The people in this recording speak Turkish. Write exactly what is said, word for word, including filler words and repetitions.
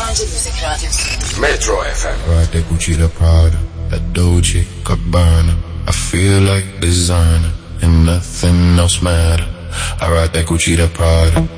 Sadece Müzik Radyosu. Metro F M. Right, that Gucci, that Prada, that Dolce, Gabbana. I feel like designer and nothing else matter. I ride that Gucci, that Prada.